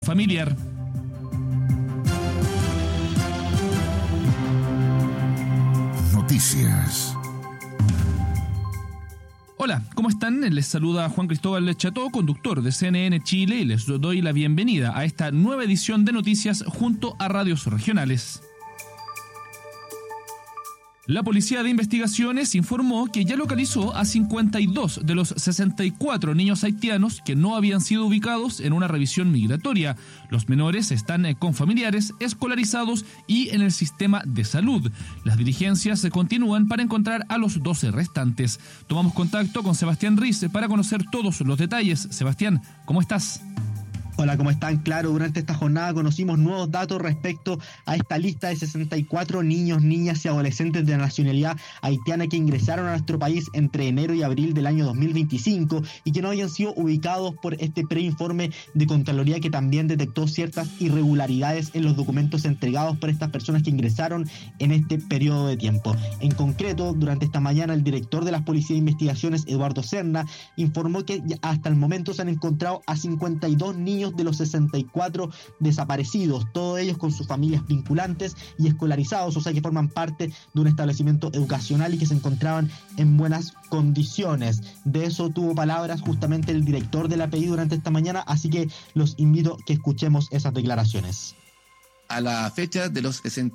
familiar. Noticias. Hola, ¿cómo están? Les saluda Juan Cristóbal Cható, conductor de CNN Chile, y les doy la bienvenida a esta nueva edición de noticias junto a radios regionales. La Policía de Investigaciones informó que ya localizó a 52 de los 64 niños haitianos que no habían sido ubicados en una revisión migratoria. Los menores están con familiares, escolarizados y en el sistema de salud. Las diligencias se continúan para encontrar a los 12 restantes. Tomamos contacto con Sebastián Riz para conocer todos los detalles. Sebastián, ¿cómo estás? Hola, ¿cómo están? Claro, durante esta jornada conocimos nuevos datos respecto a esta lista de 64 niños, niñas y adolescentes de nacionalidad haitiana que ingresaron a nuestro país entre enero y abril del año 2025 y que no habían sido ubicados por este preinforme de Contraloría, que también detectó ciertas irregularidades en los documentos entregados por estas personas que ingresaron en este periodo de tiempo. En concreto, durante esta mañana, el director de la Policía de Investigaciones, Eduardo Serna, informó que hasta el momento se han encontrado a 52 niños de los 64 desaparecidos, todos ellos con sus familias vinculantes y escolarizados, o sea que forman parte de un establecimiento educacional y que se encontraban en buenas condiciones. De eso tuvo palabras justamente el director de la PI durante esta mañana, así que los invito a que escuchemos esas declaraciones. A la fecha de los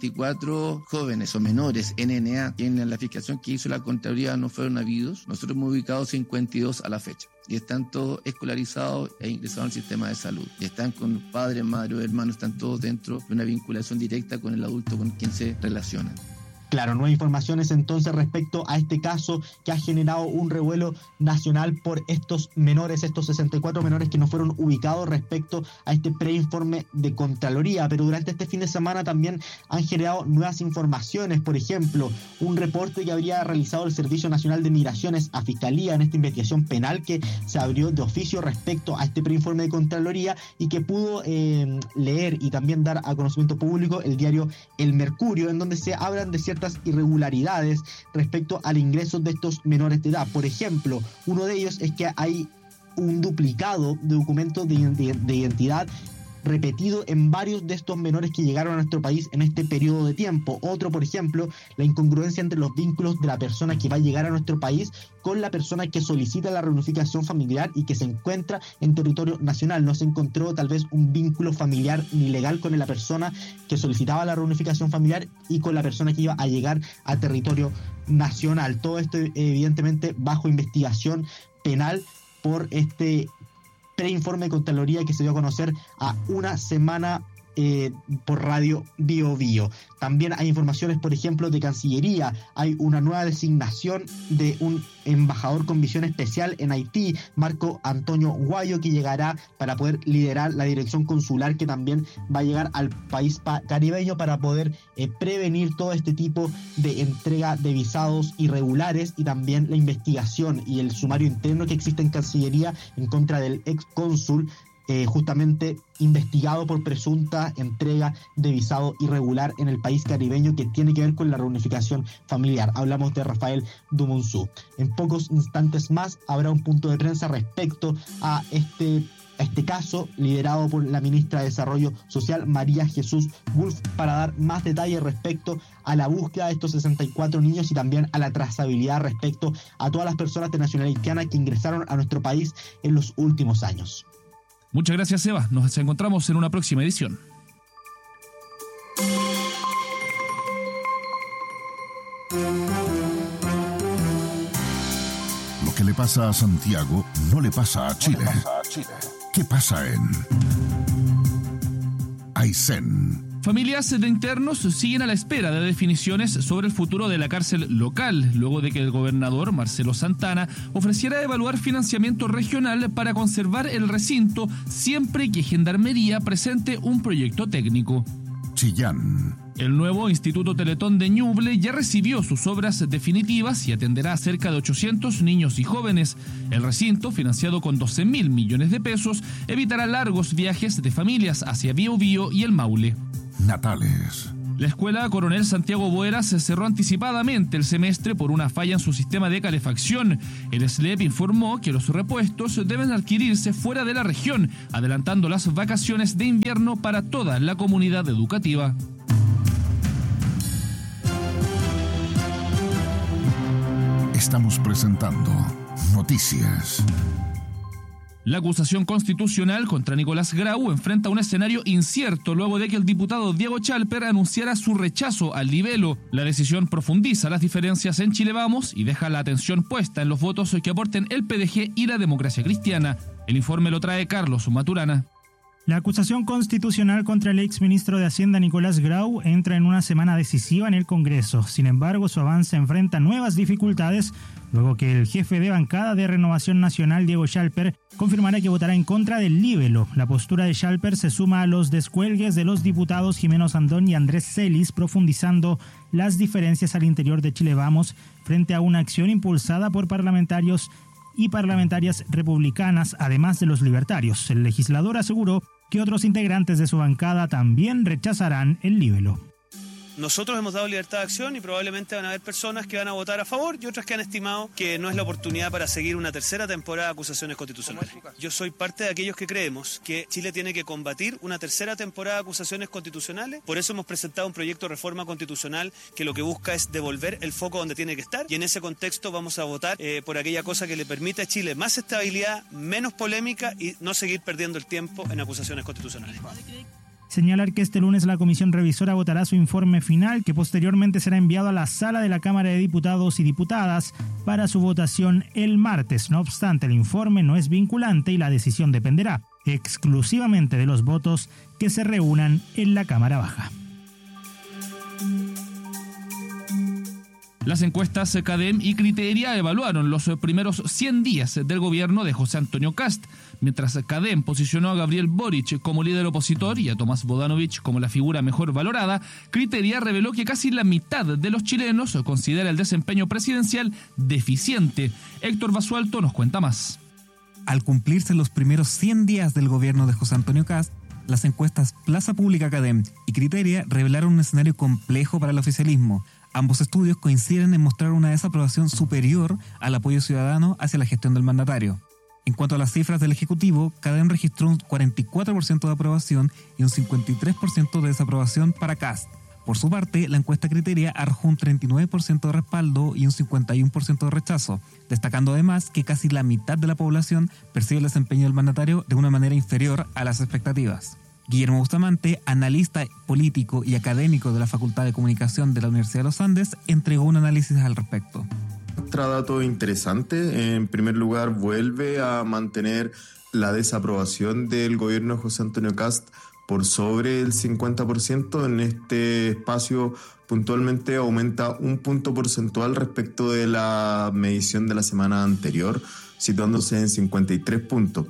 64 jóvenes o menores NNA que en la fiscalización que hizo la Contraloría no fueron habidos, nosotros hemos ubicado 52 a la fecha y están todos escolarizados e ingresados al sistema de salud. Y están con padres, madres o hermanos, están todos dentro de una vinculación directa con el adulto con quien se relacionan. Claro, no hay informaciones entonces respecto a este caso que ha generado un revuelo nacional por estos menores, estos 64 menores que no fueron ubicados respecto a este preinforme de Contraloría. Pero durante este fin de semana también han generado nuevas informaciones. Por ejemplo, un reporte que habría realizado el Servicio Nacional de Migraciones a Fiscalía en esta investigación penal que se abrió de oficio respecto a este preinforme de Contraloría y que pudo leer y también dar a conocimiento público el diario El Mercurio, en donde se hablan de ciertas irregularidades respecto al ingreso de estos menores de edad. Por ejemplo, uno de ellos es que hay un duplicado de documentos de identidad repetido en varios de estos menores que llegaron a nuestro país en este periodo de tiempo. Otro, por ejemplo, la incongruencia entre los vínculos de la persona que va a llegar a nuestro país con la persona que solicita la reunificación familiar y que se encuentra en territorio nacional. No se encontró tal vez un vínculo familiar ni legal con la persona que solicitaba la reunificación familiar y con la persona que iba a llegar a territorio nacional. Todo esto evidentemente bajo investigación penal por este preinforme de Contraloría que se dio a conocer a una semana por Radio Bio Bio. También hay informaciones, por ejemplo, de Cancillería. Hay una nueva designación de un embajador con visión especial en Haití, Marco Antonio Guayo, que llegará para poder liderar la dirección consular que también va a llegar al país caribeño para poder prevenir todo este tipo de entrega de visados irregulares y también la investigación y el sumario interno que existe en Cancillería en contra del ex cónsul justamente investigado por presunta entrega de visado irregular en el país caribeño que tiene que ver con la reunificación familiar. Hablamos de Rafael Dumonzú. En pocos instantes más habrá un punto de prensa respecto a este caso liderado por la ministra de Desarrollo Social, María Jesús Wolf, para dar más detalles respecto a la búsqueda de estos 64 niños y también a la trazabilidad respecto a todas las personas de nacionalidad haitiana que ingresaron a nuestro país en los últimos años. Muchas gracias, Seba. Nos encontramos en una próxima edición. Lo que le pasa a Santiago no le pasa a Chile. ¿Qué pasa en Aysén? Familias de internos siguen a la espera de definiciones sobre el futuro de la cárcel local, luego de que el gobernador Marcelo Santana ofreciera evaluar financiamiento regional para conservar el recinto siempre que Gendarmería presente un proyecto técnico. Chillán. El nuevo Instituto Teletón de Ñuble ya recibió sus obras definitivas y atenderá a cerca de 800 niños y jóvenes. El recinto, financiado con 12.000 millones de pesos, evitará largos viajes de familias hacia Biobío y el Maule. Natales. La escuela Coronel Santiago Boeras cerró anticipadamente el semestre por una falla en su sistema de calefacción. El SLEP informó que los repuestos deben adquirirse fuera de la región, adelantando las vacaciones de invierno para toda la comunidad educativa. Estamos presentando Noticias. La acusación constitucional contra Nicolás Grau enfrenta un escenario incierto luego de que el diputado Diego Chalper anunciara su rechazo al libelo. La decisión profundiza las diferencias en Chile Vamos y deja la atención puesta en los votos que aporten el PDG y la Democracia Cristiana. El informe lo trae Carlos Maturana. La acusación constitucional contra el exministro de Hacienda Nicolás Grau entra en una semana decisiva en el Congreso. Sin embargo, su avance enfrenta nuevas dificultades luego que el jefe de bancada de Renovación Nacional, Diego Chalper, confirmará que votará en contra del libelo. La postura de Chalper se suma a los descuelgues de los diputados Jimeno Sandón y Andrés Celis, profundizando las diferencias al interior de Chile Vamos frente a una acción impulsada por parlamentarios y parlamentarias republicanas, además de los libertarios. El legislador aseguró que otros integrantes de su bancada también rechazarán el libelo. Nosotros hemos dado libertad de acción y probablemente van a haber personas que van a votar a favor y otras que han estimado que no es la oportunidad para seguir una tercera temporada de acusaciones constitucionales. Yo soy parte de aquellos que creemos que Chile tiene que combatir una tercera temporada de acusaciones constitucionales. Por eso hemos presentado un proyecto de reforma constitucional que lo que busca es devolver el foco donde tiene que estar, y en ese contexto vamos a votar por aquella cosa que le permite a Chile más estabilidad, menos polémica y no seguir perdiendo el tiempo en acusaciones constitucionales. Señalar que este lunes la comisión revisora votará su informe final, que posteriormente será enviado a la sala de la Cámara de Diputados y Diputadas para su votación el martes. No obstante, el informe no es vinculante y la decisión dependerá exclusivamente de los votos que se reúnan en la Cámara Baja. Las encuestas CADEM y Criteria evaluaron los primeros 100 días del gobierno de José Antonio Kast. Mientras CADEM posicionó a Gabriel Boric como líder opositor y a Tomás Bodanovich como la figura mejor valorada, Criteria reveló que casi la mitad de los chilenos considera el desempeño presidencial deficiente. Héctor Basualto nos cuenta más. Al cumplirse los primeros 100 días del gobierno de José Antonio Kast, las encuestas Plaza Pública CADEM y Criteria revelaron un escenario complejo para el oficialismo. Ambos estudios coinciden en mostrar una desaprobación superior al apoyo ciudadano hacia la gestión del mandatario. En cuanto a las cifras del Ejecutivo, CADEM registró un 44% de aprobación y un 53% de desaprobación para Kast. Por su parte, la encuesta Criteria arrojó un 39% de respaldo y un 51% de rechazo, destacando además que casi la mitad de la población percibe el desempeño del mandatario de una manera inferior a las expectativas. Guillermo Bustamante, analista político y académico de la Facultad de Comunicación de la Universidad de los Andes, entregó un análisis al respecto. Otro dato interesante, en primer lugar, vuelve a mantener la desaprobación del gobierno de José Antonio Kast por sobre el 50%. En este espacio puntualmente aumenta un punto porcentual respecto de la medición de la semana anterior, situándose en 53 puntos.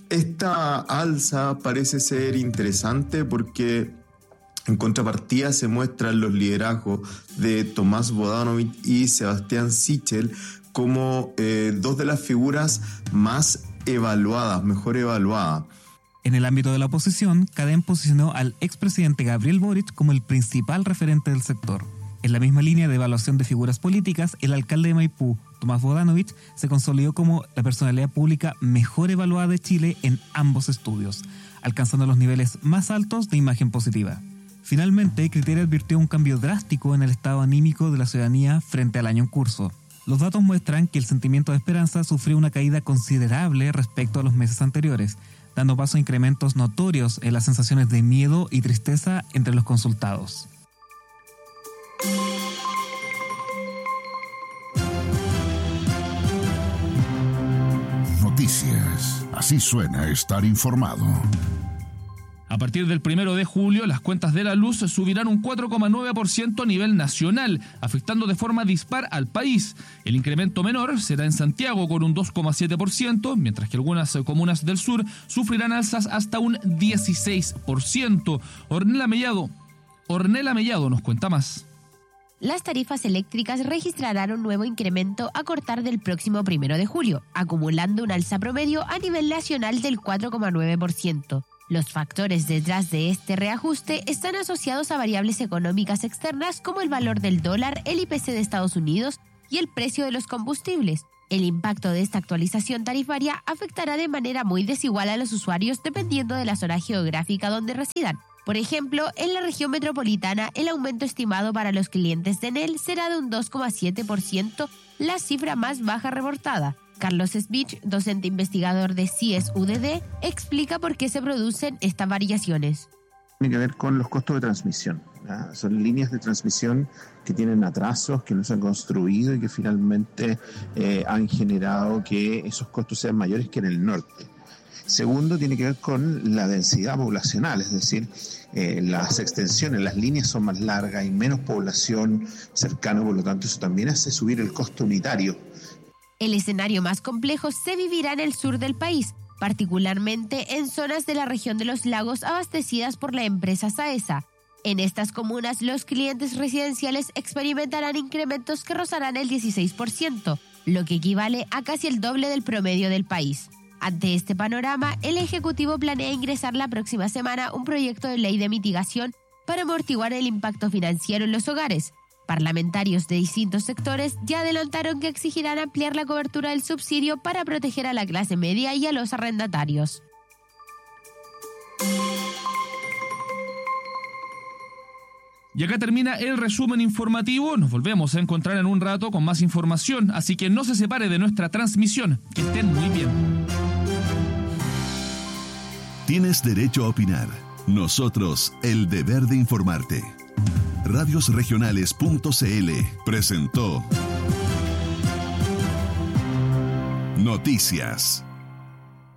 Esta alza parece ser interesante porque en contrapartida se muestran los liderazgos de Tomás Bodanovich y Sebastián Sichel como dos de las figuras más evaluadas, mejor evaluadas. En el ámbito de la oposición, CADEM posicionó al expresidente Gabriel Boric como el principal referente del sector. En la misma línea de evaluación de figuras políticas, el alcalde de Maipú, Tomás Bodanovich, se consolidó como la personalidad pública mejor evaluada de Chile en ambos estudios, alcanzando los niveles más altos de imagen positiva. Finalmente, Criteria advirtió un cambio drástico en el estado anímico de la ciudadanía frente al año en curso. Los datos muestran que el sentimiento de esperanza sufrió una caída considerable respecto a los meses anteriores, dando paso a incrementos notorios en las sensaciones de miedo y tristeza entre los consultados. Noticias. Así suena estar informado. A partir del 1 de julio, las cuentas de la luz subirán un 4,9% a nivel nacional, afectando de forma dispar al país. El incremento menor será en Santiago con un 2,7%, mientras que algunas comunas del sur sufrirán alzas hasta un 16%. Ornella Mellado nos cuenta más. Las tarifas eléctricas registrarán un nuevo incremento a cortar del próximo 1 de julio, acumulando un alza promedio a nivel nacional del 4,9%. Los factores detrás de este reajuste están asociados a variables económicas externas como el valor del dólar, el IPC de Estados Unidos y el precio de los combustibles. El impacto de esta actualización tarifaria afectará de manera muy desigual a los usuarios dependiendo de la zona geográfica donde residan. Por ejemplo, en la región metropolitana, el aumento estimado para los clientes de Enel será de un 2,7%, la cifra más baja reportada. Carlos Smith, docente investigador de CIES-UDD, explica por qué se producen estas variaciones. Tiene que ver con los costos de transmisión. Son líneas de transmisión que tienen atrasos, que no se han construido y que finalmente han generado que esos costos sean mayores que en el norte. Segundo, tiene que ver con la densidad poblacional, es decir, las extensiones, las líneas son más largas, hay menos población cercana, por lo tanto eso también hace subir el costo unitario. El escenario más complejo se vivirá en el sur del país, particularmente en zonas de la región de los lagos abastecidas por la empresa Saesa. En estas comunas, los clientes residenciales experimentarán incrementos que rozarán el 16%, lo que equivale a casi el doble del promedio del país. Ante este panorama, el Ejecutivo planea ingresar la próxima semana un proyecto de ley de mitigación para amortiguar el impacto financiero en los hogares. Parlamentarios de distintos sectores ya adelantaron que exigirán ampliar la cobertura del subsidio para proteger a la clase media y a los arrendatarios. Y acá termina el resumen informativo. Nos volvemos a encontrar en un rato con más información, así que no se separe de nuestra transmisión. Que estén muy bien. Tienes derecho a opinar. Nosotros, el deber de informarte. Radiosregionales.cl presentó Noticias.